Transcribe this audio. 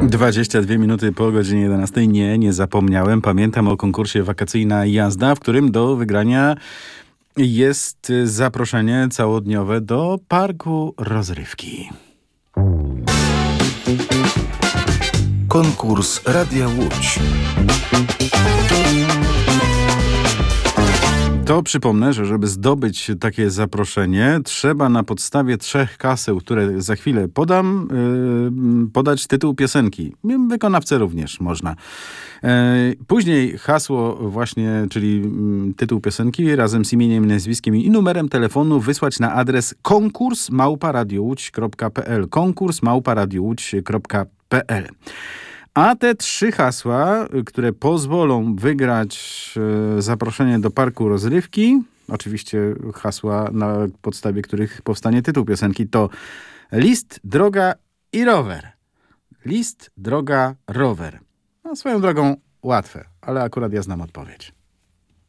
22 minuty po godzinie 11. Nie zapomniałem. Pamiętam o konkursie Wakacyjna Jazda, w którym do wygrania jest zaproszenie całodniowe do parku rozrywki. Konkurs Radia Łódź. To przypomnę, że żeby zdobyć takie zaproszenie, trzeba na podstawie 3 haseł, które za chwilę podam, podać tytuł piosenki. Wykonawcę również można. Później hasło właśnie, czyli tytuł piosenki razem z imieniem, nazwiskiem i numerem telefonu wysłać na adres konkurs@radiołódź.pl konkurs@radiołódź.pl. A te 3 hasła, które pozwolą wygrać zaproszenie do parku rozrywki, oczywiście hasła, na podstawie których powstanie tytuł piosenki, to list, droga i rower. List, droga, rower. No, swoją drogą łatwe, ale akurat ja znam odpowiedź.